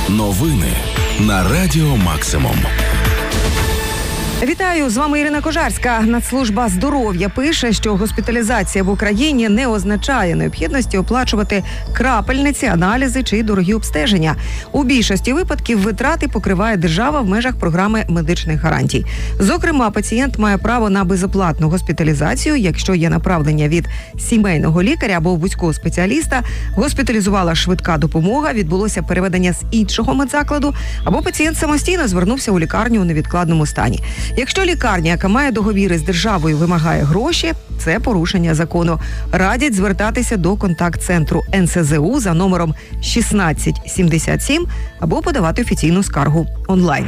Новини на Радіо Максимум. Вітаю, з вами Ірина Кожарська. Нацслужба здоров'я пише, що госпіталізація в Україні не означає необхідності оплачувати крапельниці, аналізи чи дорогі обстеження. У більшості випадків витрати покриває держава в межах програми медичних гарантій. Зокрема, пацієнт має право на безоплатну госпіталізацію, якщо є направлення від сімейного лікаря або вузького спеціаліста, госпіталізувала швидка допомога, відбулося переведення з іншого медзакладу, або пацієнт самостійно звернувся у лікарню у невідкладному стані. Якщо лікарня, яка має договіри з державою, вимагає гроші, це порушення закону. Радять звертатися до контакт-центру НСЗУ за номером 1677 або подавати офіційну скаргу онлайн.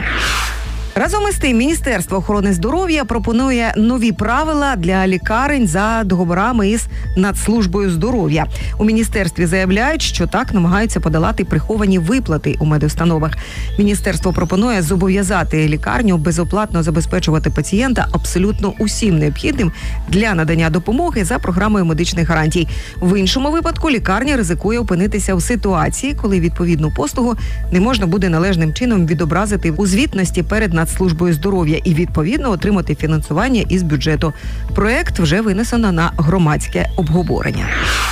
Разом із тим, Міністерство охорони здоров'я пропонує нові правила для лікарень за договорами із Нацслужбою здоров'я. У міністерстві заявляють, що так намагаються подолати приховані виплати у медустановах. Міністерство пропонує зобов'язати лікарню безоплатно забезпечувати пацієнта абсолютно усім необхідним для надання допомоги за програмою медичних гарантій. В іншому випадку лікарня ризикує опинитися в ситуації, коли відповідну послугу не можна буде належним чином відобразити у звітності перед Нацслужбою здоров'я і, відповідно, отримати фінансування із бюджету. Проект вже винесено на громадське обговорення.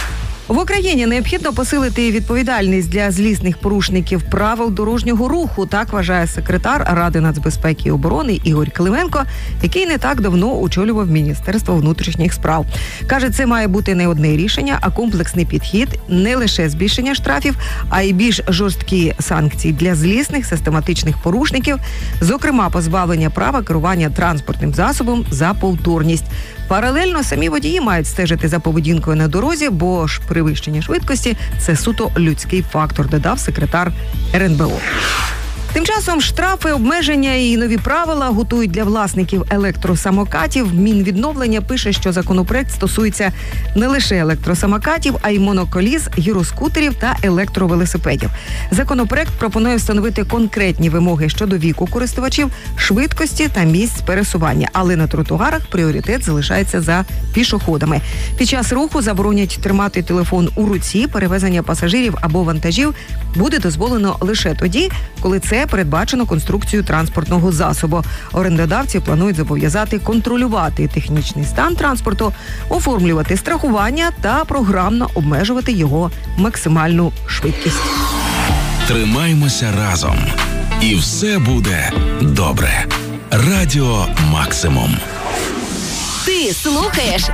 В Україні необхідно посилити відповідальність для злісних порушників правил дорожнього руху, так вважає секретар Ради нацбезпеки і оборони Ігор Клименко, який не так давно очолював Міністерство внутрішніх справ. Каже, це має бути не одне рішення, а комплексний підхід, не лише збільшення штрафів, а й більш жорсткі санкції для злісних систематичних порушників, зокрема позбавлення права керування транспортним засобом за повторність. Паралельно самі водії мають стежити за поведінкою на дорозі, бо ж перевищення швидкості – це суто людський фактор, додав секретар РНБО. Тим часом штрафи, обмеження і нові правила готують для власників електросамокатів. Мінвідновлення пише, що законопроект стосується не лише електросамокатів, а й моноколіс, гіроскутерів та електровелосипедів. Законопроект пропонує встановити конкретні вимоги щодо віку користувачів, швидкості та місць пересування. Але на тротуарах пріоритет залишається за пішоходами. Під час руху заборонять тримати телефон у руці, перевезення пасажирів або вантажів буде дозволено лише тоді, коли це передбачено конструкцією транспортного засобу. Орендодавці планують зобов'язати контролювати технічний стан транспорту, оформлювати страхування та програмно обмежувати його максимальну швидкість. Тримаймося разом. І все буде добре. Радіо Максимум. Ти слухаєш